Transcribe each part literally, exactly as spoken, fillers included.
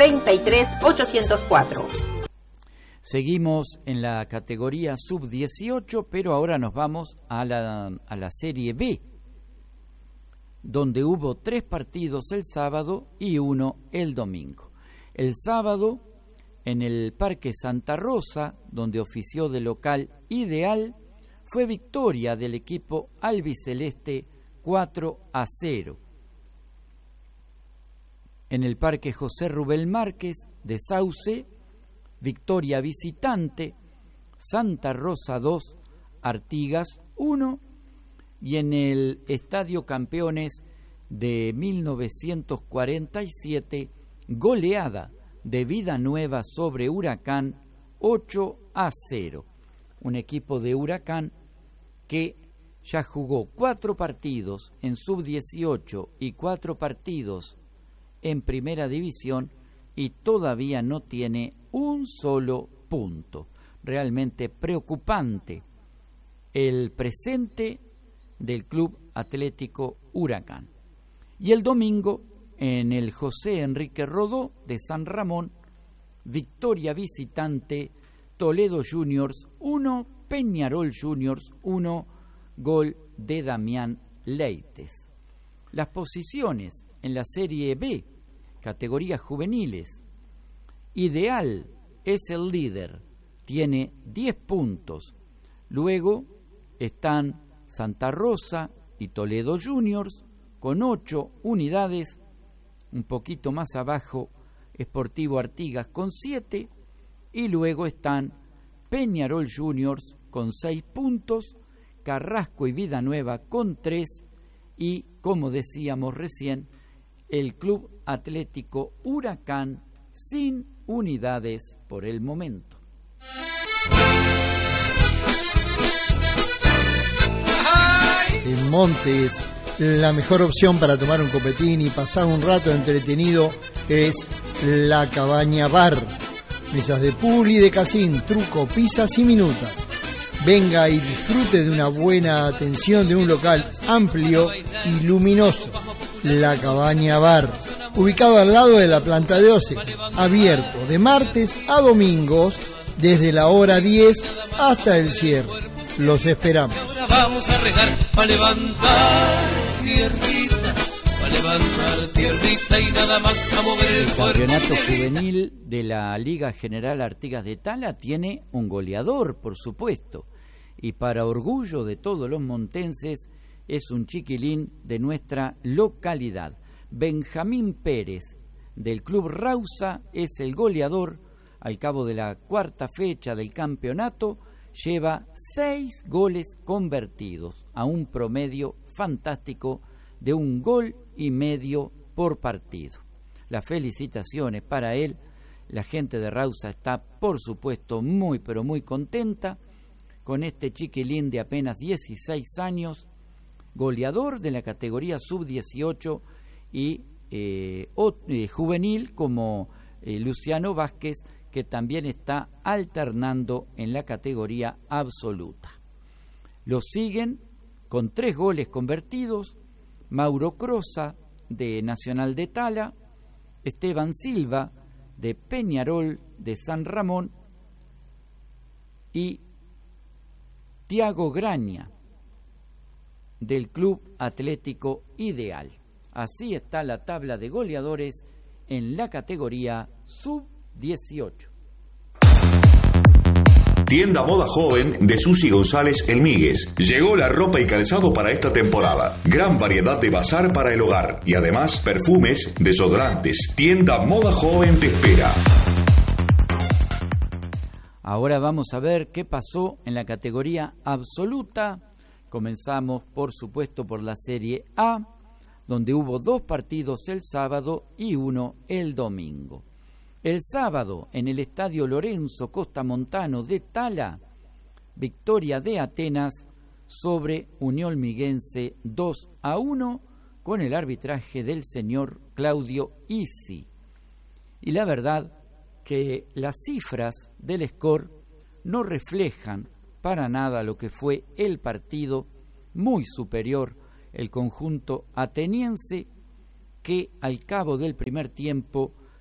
treinta y tres ochocientos cuatro. Seguimos en la categoría sub dieciocho, pero ahora nos vamos a la, a la Serie B, donde hubo tres partidos el sábado y uno el domingo. El sábado, en el Parque Santa Rosa, donde ofició de local Ideal, fue victoria del equipo albiceleste cuatro a cero. En el Parque José Rubén Márquez de Sauce, victoria visitante, Santa Rosa dos, Artigas uno, y en el Estadio Campeones de mil novecientos cuarenta y siete, goleada de Vida Nueva sobre Huracán ocho a cero. Un equipo de Huracán que ya jugó cuatro partidos en sub dieciocho y cuatro partidos en primera división y todavía no tiene un solo punto. Realmente preocupante el presente del Club Atlético Huracán. Y el domingo, en el José Enrique Rodó de San Ramón, victoria visitante, Toledo Juniors uno, Peñarol Juniors uno, gol de Damián Leites. Las posiciones en la Serie B, categorías juveniles. Ideal es el líder, tiene diez puntos. Luego están Santa Rosa y Toledo Juniors con ocho unidades. Un poquito más abajo, Sportivo Artigas con siete. Y luego están Peñarol Juniors con seis puntos, Carrasco y Vida Nueva con tres. Y, como decíamos recién, el Club Atlético Huracán sin unidades por el momento. En Montes, la mejor opción para tomar un copetín y pasar un rato entretenido es La Cabaña Bar. Mesas de pool y de casín, truco, pizzas y minutas. Venga y disfrute de una buena atención de un local amplio y luminoso. La Cabaña Bar, ubicado al lado de la planta de OCE, abierto de martes a domingos desde la hora diez hasta el cierre. Los esperamos. Ahora vamos a regar para levantar tierrita, para levantar tierrita y nada más a mover el cuerpo. El campeonato juvenil de la Liga General Artigas de Tala tiene un goleador, por supuesto, y para orgullo de todos los montenses es un chiquilín de nuestra localidad. Benjamín Pérez, del Club Rausa, es el goleador. Al cabo de la cuarta fecha del campeonato, lleva seis goles convertidos, a un promedio fantástico de un gol y medio por partido. Las felicitaciones para él. La gente de Rausa está, por supuesto, muy pero muy contenta con este chiquilín de apenas dieciséis años, goleador de la categoría sub dieciocho y eh, o, eh, juvenil como eh, Luciano Vázquez, que también está alternando en la categoría absoluta. Lo siguen con tres goles convertidos Mauro Crosa de Nacional de Tala, Esteban Silva de Peñarol de San Ramón y Tiago Graña del Club Atlético Ideal. Así está la tabla de goleadores en la categoría sub dieciocho. Tienda Moda Joven de Susi González El Míguez. Llegó la ropa y calzado para esta temporada. Gran variedad de bazar para el hogar y además perfumes, desodorantes. Tienda Moda Joven te espera. Ahora vamos a ver qué pasó en la categoría absoluta. Comenzamos, por supuesto, por la Serie A, donde hubo dos partidos el sábado y uno el domingo. El sábado, en el Estadio Lorenzo Costamontano de Tala, victoria de Atenas sobre Unión Miguense dos a uno con el arbitraje del señor Claudio Isi. Y la verdad que las cifras del score no reflejan para nada lo que fue el partido, muy superior el conjunto ateniense, que al cabo del primer tiempo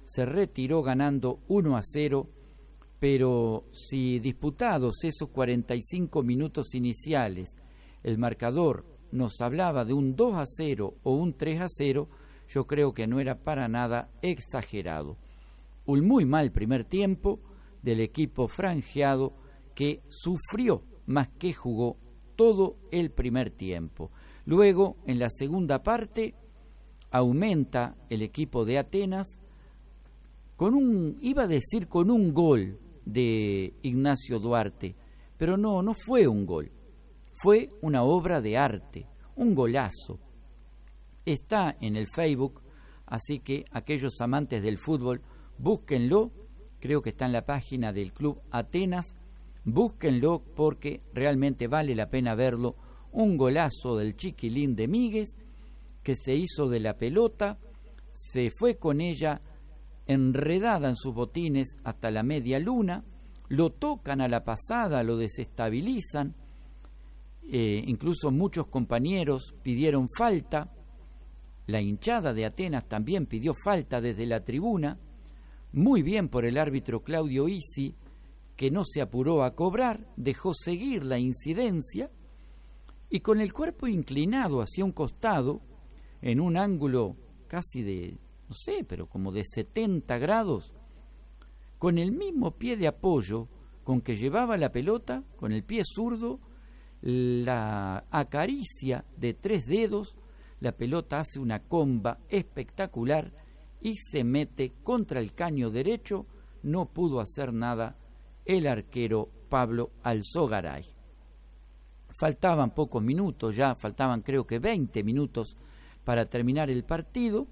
se retiró ganando uno a cero, pero si disputados esos cuarenta y cinco minutos iniciales el marcador nos hablaba de un dos a cero o un tres a cero, yo creo que no era para nada exagerado. Un muy mal primer tiempo del equipo franjeado que sufrió más que jugó todo el primer tiempo. Luego, en la segunda parte, aumenta el equipo de Atenas con un, iba a decir con un gol de Ignacio Duarte, pero no, no fue un gol, fue una obra de arte, un golazo. Está en el Facebook, así que aquellos amantes del fútbol, búsquenlo, creo que está en la página del Club Atenas, búsquenlo porque realmente vale la pena verlo. Un golazo del chiquilín de Míguez que se hizo de la pelota, se fue con ella enredada en sus botines hasta la media luna, lo tocan a la pasada, lo desestabilizan, eh, incluso muchos compañeros pidieron falta, la hinchada de Atenas también pidió falta desde la tribuna, muy bien por el árbitro Claudio Isi, que no se apuró a cobrar, dejó seguir la incidencia, y con el cuerpo inclinado hacia un costado, en un ángulo casi de, no sé, pero como de setenta grados, con el mismo pie de apoyo con que llevaba la pelota, con el pie zurdo, la acaricia de tres dedos, la pelota hace una comba espectacular y se mete contra el caño derecho, no pudo hacer nada el arquero Pablo Alzogaray. Faltaban pocos minutos, ya faltaban creo que veinte minutos para terminar el partido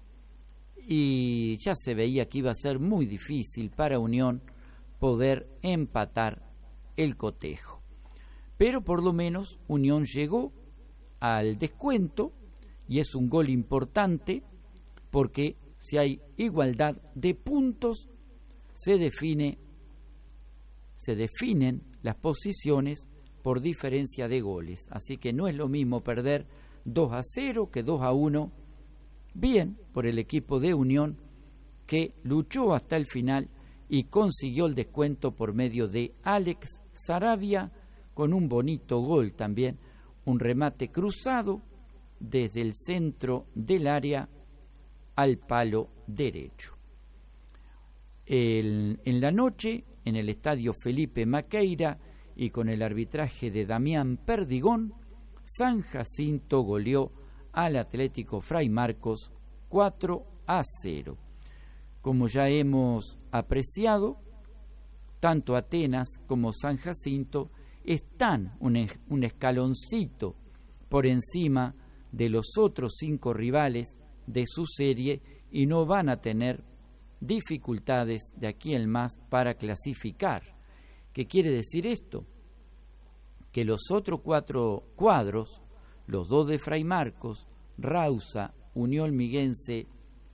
y ya se veía que iba a ser muy difícil para Unión poder empatar el cotejo. Pero por lo menos Unión llegó al descuento y es un gol importante porque si hay igualdad de puntos se define se definen las posiciones por diferencia de goles, así que no es lo mismo perder dos a cero que dos a uno. Bien por el equipo de Unión que luchó hasta el final y consiguió el descuento por medio de Alex Saravia con un bonito gol también, un remate cruzado desde el centro del área al palo derecho. El, en la noche, en el estadio Felipe Maqueira y con el arbitraje de Damián Perdigón, San Jacinto goleó al Atlético Fray Marcos cuatro a cero. Como ya hemos apreciado, tanto Atenas como San Jacinto están un, un escaloncito por encima de los otros cinco rivales de su serie y no van a tener dificultades de aquí en más para clasificar. ¿Qué quiere decir esto? Que los otros cuatro cuadros, los dos de Fray Marcos, Rausa, Unión Miguense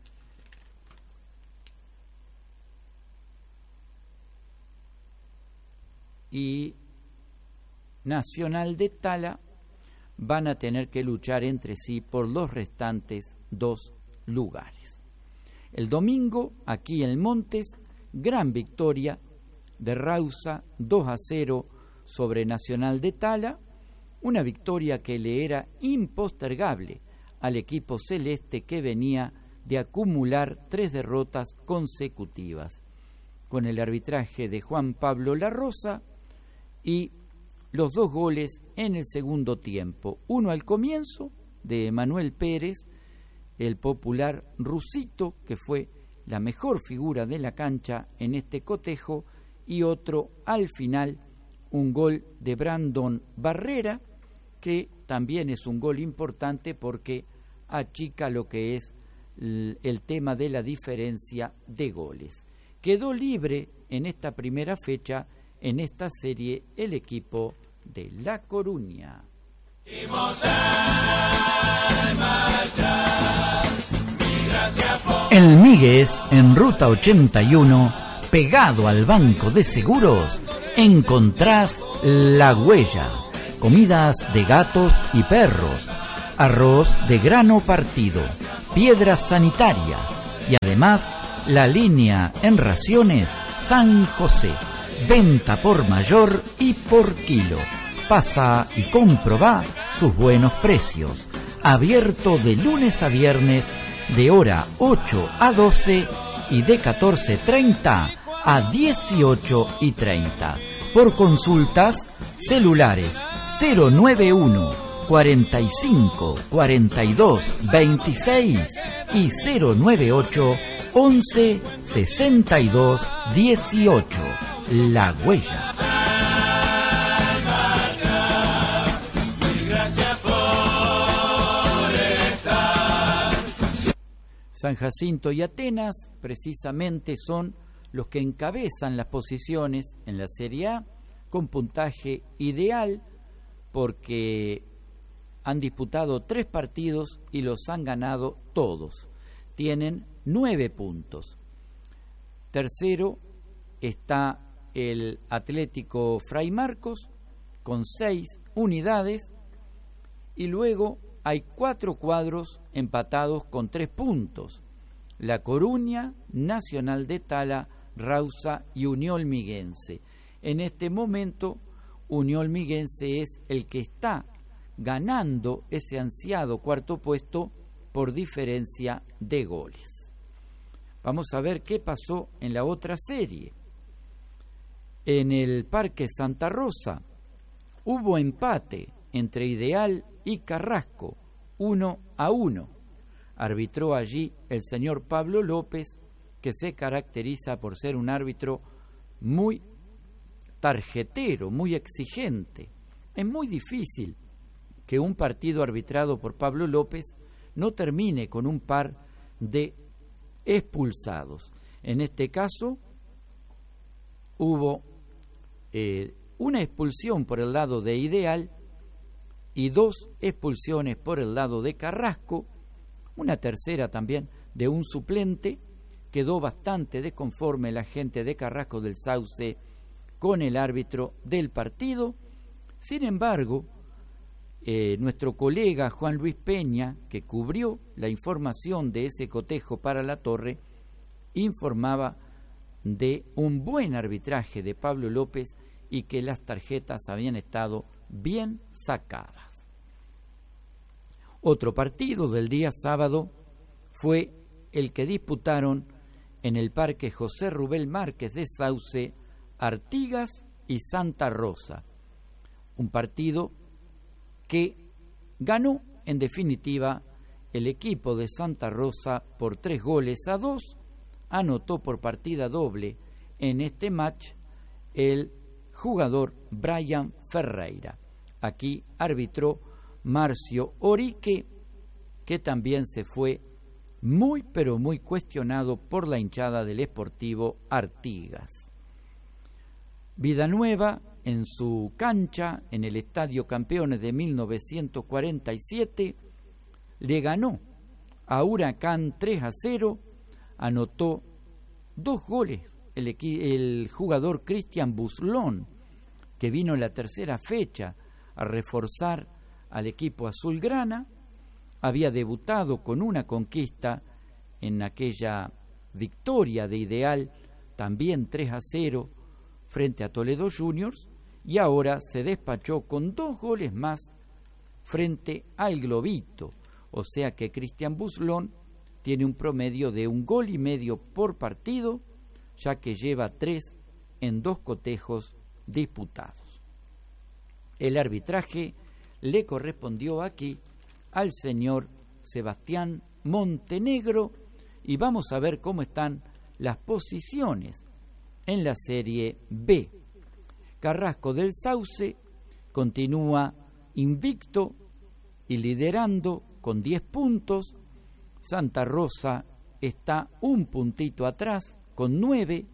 y Nacional de Tala, van a tener que luchar entre sí por los restantes dos lugares. El domingo, aquí en Montes, gran victoria de Rausa, dos a cero sobre Nacional de Tala, una victoria que le era impostergable al equipo celeste que venía de acumular tres derrotas consecutivas, con el arbitraje de Juan Pablo La Rosa y los dos goles en el segundo tiempo, uno al comienzo de Manuel Pérez, el popular Rusito, que fue la mejor figura de la cancha en este cotejo, y otro al final, un gol de Brandon Barrera, que también es un gol importante porque achica lo que es el tema de la diferencia de goles. Quedó libre en esta primera fecha, en esta serie, el equipo de La Coruña. El Míguez, en Ruta ochenta y uno, pegado al Banco de Seguros, encontrás La Huella, comidas de gatos y perros, arroz de grano partido, piedras sanitarias y además La Línea en Raciones San José. Venta por mayor y por kilo. Pasa y comprobá sus buenos precios. Abierto de lunes a viernes de hora ocho a doce y de catorce treinta a dieciocho y treinta. Por consultas, celulares cero nueve uno, cuarenta y cinco, cuarenta y dos, veintiséis y cero nueve ocho, once, sesenta y dos, dieciocho. La Huella. San Jacinto y Atenas precisamente son los que encabezan las posiciones en la Serie A con puntaje ideal porque han disputado tres partidos y los han ganado todos. Tienen nueve puntos. Tercero está el Atlético Fray Marcos con seis unidades y luego hay cuatro cuadros empatados con tres puntos: La Coruña, Nacional de Tala, Rausa y Unión Miguense. En este momento, Unión Miguense es el que está ganando ese ansiado cuarto puesto por diferencia de goles. Vamos a ver qué pasó en la otra serie. En el Parque Santa Rosa hubo empate entre Ideal y Carrasco, uno a uno. Arbitró allí el señor Pablo López, que se caracteriza por ser un árbitro muy tarjetero, muy exigente. Es muy difícil que un partido arbitrado por Pablo López no termine con un par de expulsados. En este caso hubo eh, una expulsión por el lado de Ideal y dos expulsiones por el lado de Carrasco, una tercera también de un suplente. Quedó bastante desconforme la gente de Carrasco del Sauce con el árbitro del partido. Sin embargo, eh, nuestro colega Juan Luis Peña, que cubrió la información de ese cotejo para La Torre, informaba de un buen arbitraje de Pablo López y que las tarjetas habían estado bien sacadas. Otro partido del día sábado fue el que disputaron en el Parque José Rubén Márquez de Sauce Artigas y Santa Rosa. Un partido que ganó en definitiva el equipo de Santa Rosa por tres goles a dos. Anotó por partida doble en este match el jugador Brian Ferreira. Aquí arbitró Marcio Orique, que también se fue muy pero muy cuestionado por la hinchada del Sportivo Artigas. Vidanueva, en su cancha, en el Estadio Campeones de mil novecientos cuarenta y siete, le ganó a Huracán tres a cero, anotó dos goles el, el jugador Cristian Buslón, que vino en la tercera fecha a reforzar al equipo azulgrana. Había debutado con una conquista en aquella victoria de Ideal, también tres a cero, frente a Toledo Juniors, y ahora se despachó con dos goles más frente al Globito, o sea que Cristian Buslón tiene un promedio de un gol y medio por partido, ya que lleva tres en dos cotejos disputados. El arbitraje le correspondió aquí al señor Sebastián Montenegro, y vamos a ver cómo están las posiciones en la Serie B. Carrasco del Sauce continúa invicto y liderando con diez puntos. Santa Rosa está un puntito atrás con nueve.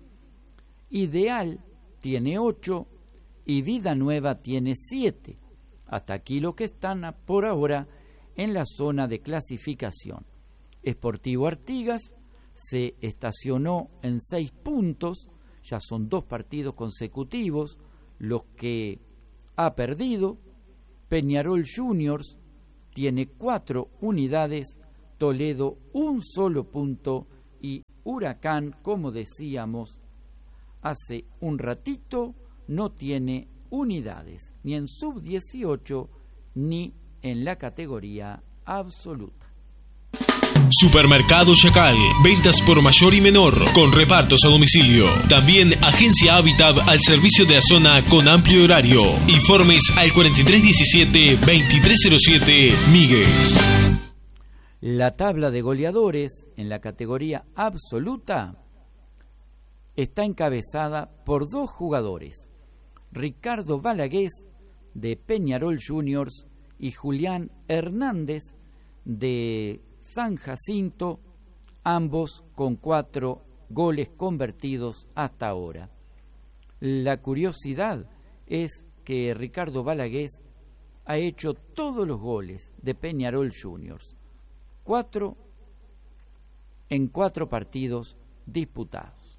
Ideal tiene ocho y Vida Nueva tiene siete. Hasta aquí lo que están por ahora en la zona de clasificación. Sportivo Artigas se estacionó en seis puntos, ya son dos partidos consecutivos los que ha perdido. Peñarol Juniors tiene cuatro unidades, Toledo un solo punto y Huracán, como decíamos hace un ratito, no tiene unidades, ni en sub dieciocho, ni en la categoría absoluta. Supermercado Chacal, ventas por mayor y menor, con repartos a domicilio. También Agencia Habitat al servicio de la zona con amplio horario. Informes al cuarenta y tres diecisiete veintitrés cero siete Míguez. La tabla de goleadores en la categoría absoluta está encabezada por dos jugadores, Ricardo Balagués de Peñarol Juniors y Julián Hernández de San Jacinto, ambos con cuatro goles convertidos hasta ahora. La curiosidad es que Ricardo Balagués ha hecho todos los goles de Peñarol Juniors, cuatro en cuatro partidos disputados,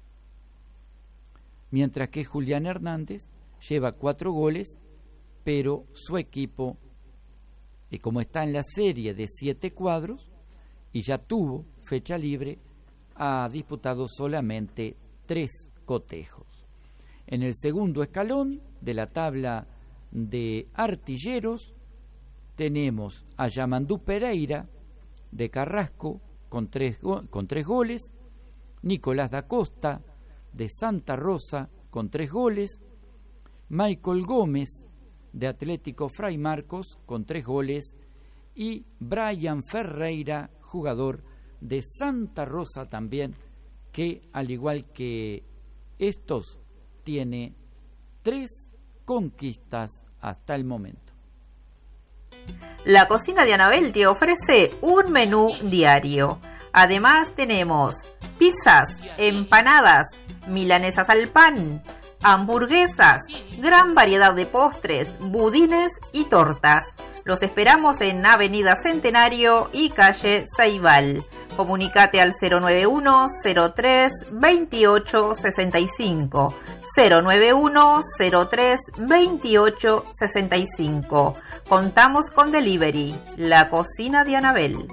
mientras que Julián Hernández lleva cuatro goles, pero su equipo, y como está en la serie de siete cuadros y ya tuvo fecha libre, ha disputado solamente tres cotejos. En el segundo escalón de la tabla de artilleros tenemos a Yamandú Pereira de Carrasco con tres, con tres goles, Nicolás da Costa de Santa Rosa con tres goles, Michael Gómez de Atlético Fray Marcos con tres goles y Brian Ferreira, jugador de Santa Rosa también, que al igual que estos tiene tres conquistas hasta el momento. La cocina de Anabel te ofrece un menú diario. Además tenemos pizzas, empanadas, milanesas al pan, hamburguesas, gran variedad de postres, budines y tortas. Los esperamos en Avenida Centenario y calle Ceibal. Comunicate al cero nueve uno cero tres veintiocho sesenta y cinco, cero nueve uno cero tres veintiocho sesenta y cinco. Contamos con delivery, la cocina de Anabel.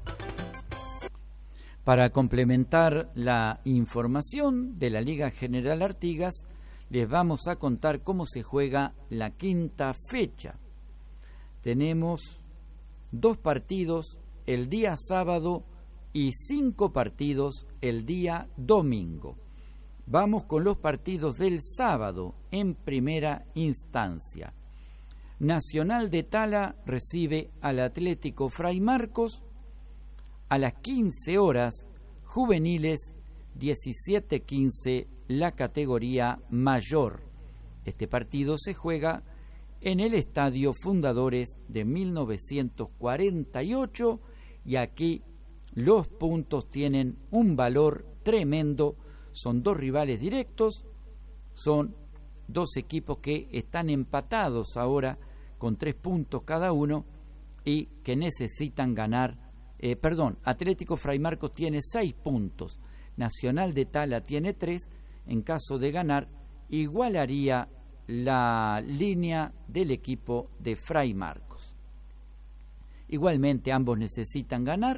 Para complementar la información de la Liga General Artigas, les vamos a contar cómo se juega la quinta fecha. Tenemos dos partidos el día sábado y cinco partidos el día domingo. Vamos con los partidos del sábado en primera instancia. Nacional de Tala recibe al Atlético Fray Marcos a las quince horas, juveniles diecisiete quince, la categoría mayor. Este partido se juega en el Estadio Fundadores de mil novecientos cuarenta y ocho y aquí los puntos tienen un valor tremendo. Son dos rivales directos, son dos equipos que están empatados ahora con tres puntos cada uno y que necesitan ganar. Eh, perdón, Atlético Fray Marcos tiene seis puntos, Nacional de Tala tiene tres. En caso de ganar, igualaría la línea del equipo de Fray Marcos. Igualmente ambos necesitan ganar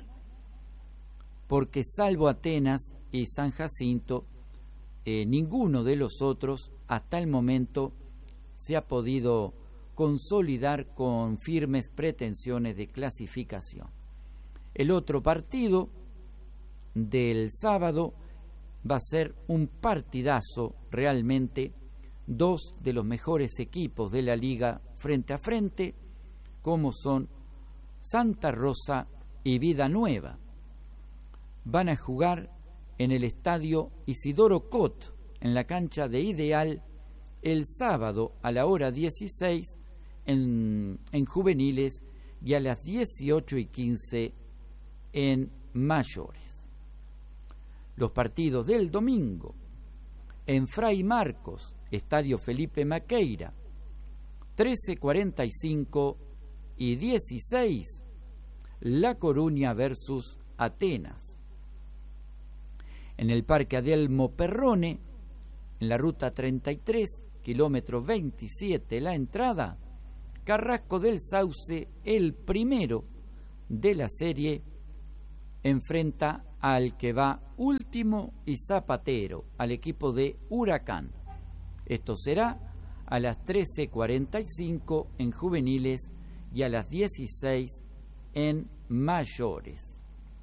porque salvo Atenas y San Jacinto, eh, ninguno de los otros hasta el momento se ha podido consolidar con firmes pretensiones de clasificación. El otro partido del sábado va a ser un partidazo realmente, dos de los mejores equipos de la liga frente a frente, como son Santa Rosa y Vida Nueva. Van a jugar en el estadio Isidoro Cot, en la cancha de Ideal, el sábado a la hora dieciséis en, en juveniles y a las dieciocho y quince en mayores. Los partidos del domingo en Fray Marcos, Estadio Felipe Maqueira, trece cuarenta y cinco y dieciséis, La Coruña versus Atenas. En el Parque Adelmo Perrone, en la ruta treinta y tres, kilómetro veintisiete, la entrada, Carrasco del Sauce, el primero de la serie, enfrenta al que va último y zapatero, al equipo de Huracán. Esto será a las trece cuarenta y cinco en juveniles y a las dieciséis en mayores.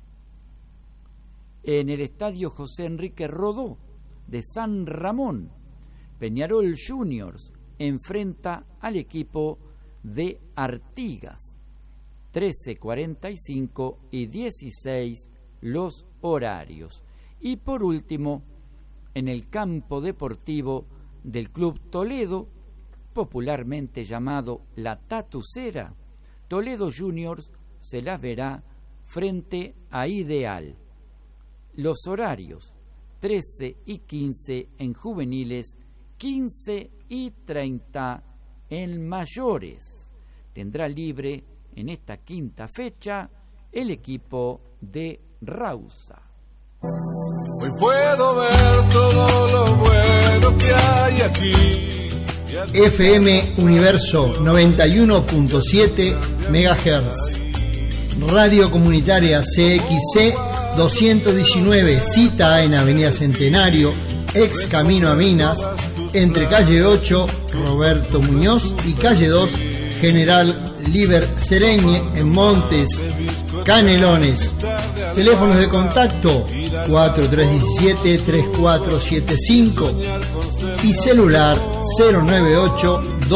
En el estadio José Enrique Rodó de San Ramón, Peñarol Juniors enfrenta al equipo de Artigas. trece cuarenta y cinco y dieciséis los horarios. Y por último, en el campo deportivo del Club Toledo, popularmente llamado La Tatucera, Toledo Juniors se las verá frente a Ideal. Los horarios: trece y quince en juveniles, quince y treinta en mayores. Tendrá libre en esta quinta fecha el equipo de Rausa. Hoy puedo ver todo lo bueno que hay aquí. F M Universo noventa y uno punto siete megahertz. Radio Comunitaria C X C doscientos diecinueve, cita en Avenida Centenario, ex Camino a Minas, entre calle ocho, Roberto Muñoz, y calle dos, General Liber Sereñe, en Montes, Canelones. Teléfonos de contacto cuatro tres uno siete, tres cuatro siete cinco y celular cero nueve ocho,